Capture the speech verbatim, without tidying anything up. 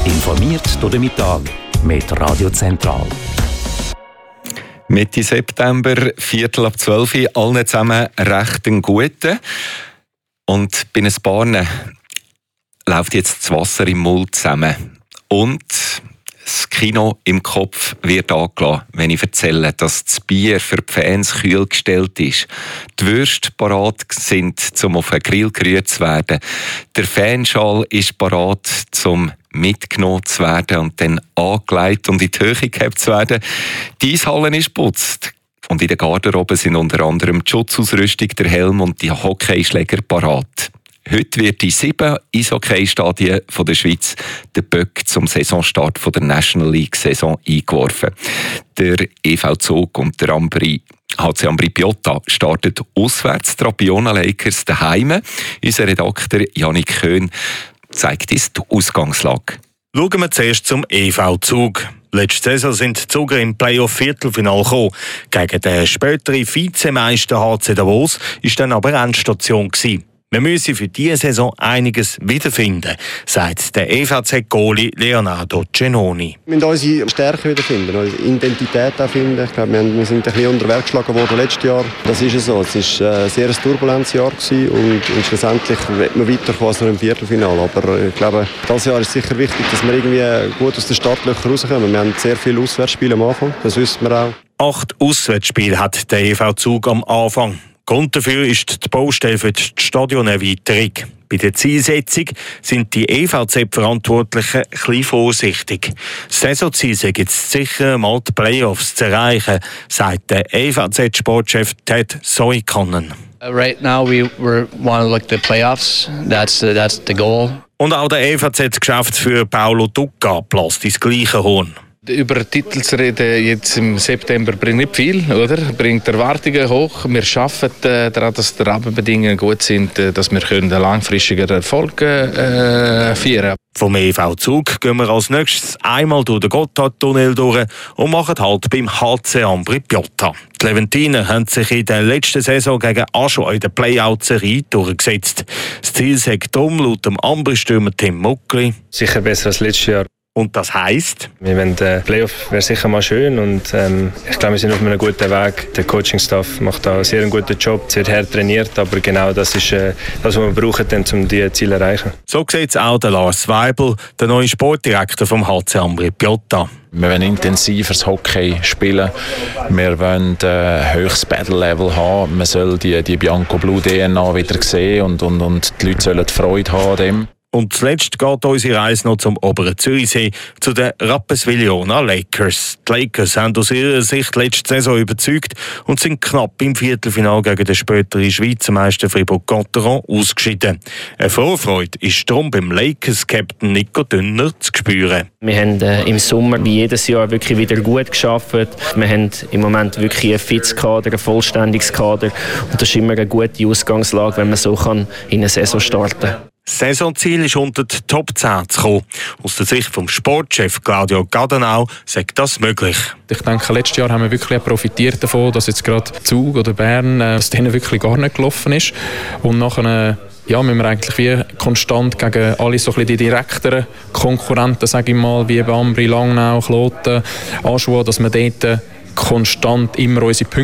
Informiert durch den Mittag mit Radio Zentral. Mitte September, Viertel ab zwölf, allen zusammen recht einen guten. Und bei ein paar läuft jetzt das Wasser im Mund zusammen. Und das Kino im Kopf wird angelassen, wenn ich erzähle, dass das Bier für die Fans kühl gestellt ist. Die Würste parat sind, um auf den Grill gerührt zu werden. Der Fanschal ist parat, um mitgenommen zu werden und dann angelegt und in die Höhe gehabt zu werden. Die Eishalle ist geputzt. Und in der Garderobe sind unter anderem die Schutzausrüstung, der Helm und die Hockeyschläger parat. Heute wird in sieben Eishockey-Stadien der Schweiz der Böck zum Saisonstart der National League-Saison eingeworfen. Der E V Zug und der Ambri, H C Ambri Piotta startet auswärts, die Rapiona Lakers daheim. Unser Redakteur Janik Köhn zeigt uns die Ausgangslage. Schauen wir zuerst zum E V Zug. Letzte Saison sind die Zuger im Playoff-Viertelfinale gekommen. Gegen den späteren Vizemeister H C Davos war dann aber Endstation gewesen. Wir müssen für diese Saison einiges wiederfinden, sagt der E V Z-Goalie Leonardo Cenoni. Wir müssen unsere Stärke wiederfinden, unsere Identität auch finden. Ich glaube, wir, haben, wir sind ein bisschen unter Wert geschlagen worden letztes Jahr. Das ist es so. Es war ein sehr turbulentes Jahr gewesen und, und schlussendlich wird man weiterkommen als nur im Viertelfinale. Aber ich glaube, dieses Jahr ist es sicher wichtig, dass wir irgendwie gut aus den Startlöchern rauskommen. Wir haben sehr viele Auswärtsspiele am Anfang, das wissen wir auch. Acht Auswärtsspiele hat der E V Zug am Anfang. Grund dafür ist die Baustelle für die Stadionerweiterung. Bei der Zielsetzung sind die E V Z-Verantwortlichen ein bisschen vorsichtig. Das Saisonziel ist jetzt sicher, mal die Playoffs zu erreichen, sagt der E V Z-Sportchef Ted Soikanen. Uh, right now we want to look at the playoffs. That's the, that's the goal. Und auch der E V Z-Geschäftsführer Paolo Ducca bläst ins gleiche Horn. Über Titel zu reden jetzt im September bringt nicht viel, oder? Bringt Erwartungen hoch. Wir arbeiten äh, daran, dass die Rahmenbedingungen gut sind, äh, dass wir können langfristige Erfolge äh, feiern. Vom E V Zug gehen wir als nächstes einmal durch den Gotthardtunnel durch und machen Halt beim H C Ambri Piotta. Die Leventiner haben sich in der letzten Saison gegen Aschua in der Playout-Serie durchgesetzt. Das Ziel sagt darum laut dem Ambri-Stürmer Tim Muckli sicher besser als letztes Jahr. Und das heisst? Wir wollen, äh, Playoff wäre sicher mal schön und ähm, ich glaube, wir sind auf einem guten Weg. Der Coaching-Staff macht da sehr einen guten Job, sehr hart trainiert, aber genau das ist äh, das, was wir brauchen, um diese Ziele zu erreichen. So sieht es auch der Lars Weibel, der neue Sportdirektor vom H C Ambri Piotta. Wir wollen intensiveres Hockey spielen. Wir wollen ein äh, höchstes Battle-Level haben. Man soll die, die Bianco Blue D N A wieder sehen und, und, und die Leute sollen Freude haben an dem. Und zuletzt geht unsere Reise noch zum oberen Zürichsee, zu den Rapperswil-Jona Lakers. Die Lakers haben aus ihrer Sicht letzte Saison überzeugt und sind knapp im Viertelfinale gegen den späteren Schweizer Meister Fribourg-Gotteron ausgeschieden. Eine Vorfreude ist darum beim Lakers-Captain Nico Dünner zu spüren. Wir haben äh, im Sommer wie jedes Jahr wirklich wieder gut gearbeitet. Wir haben im Moment wirklich ein fittes Kader, ein vollständiges Kader. Und das ist immer eine gute Ausgangslage, wenn man so kann in eine Saison starten kann. Das Saisonziel ist unter die Top zehn zu kommen. Aus der Sicht des Sportchefs Claudio Gadenau sagt das möglich. Ich denke, letztes Jahr haben wir wirklich profitiert davon, dass jetzt gerade Zug oder Bern äh, dass denen wirklich gar nicht gelaufen ist. Und nachher äh, ja, müssen wir eigentlich wie konstant gegen alle so ein bisschen die direkteren Konkurrenten, sage ich mal, wie Ambri, Langnau, Kloten, Aschua, dass wir dort äh, konstant immer unsere Punkte